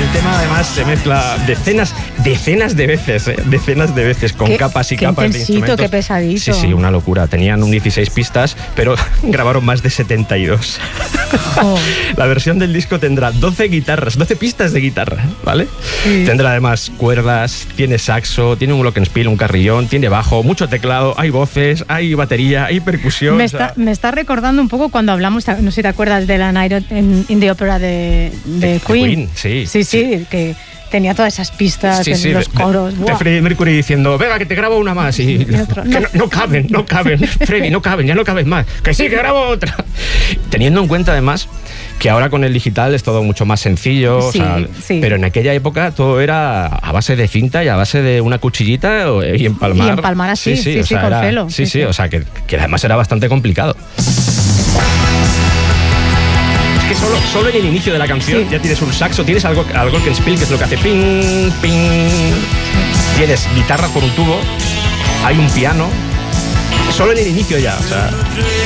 tema además se mezcla decenas de veces con capas y capas de instrumentos. Qué pesadito. Sí, una locura. Tenían un 16 pistas, pero grabaron más de 72. Oh. La versión del disco tendrá 12 pistas de guitarra, ¿vale? Sí. Tendrá además cuerdas, tiene saxo, tiene un glockenspiel, un carrillón, tiene bajo, mucho teclado, hay voces, hay batería, hay percusión. Me está recordando un poco cuando hablamos, no sé si te acuerdas de la Night in the Opera de Queen. Sí, que tenía todas esas pistas, los coros. De Freddie Mercury diciendo, venga, que te grabo una más. Y no caben. Freddie, no caben, ya no caben más. Que sí, que grabo otra. Teniendo en cuenta además que ahora con el digital es todo mucho más sencillo, sí. Pero en aquella época todo era a base de cinta y a base de una cuchillita y empalmar. Y empalmar así, sí, con celo. Sí, o sea, que además era bastante complicado. Que solo en el inicio de la canción ya tienes un saxo, tienes algo glockenspiel, que es lo que hace ping, ping. Tienes guitarra por un tubo, hay un piano. Solo en el inicio ya, o sea.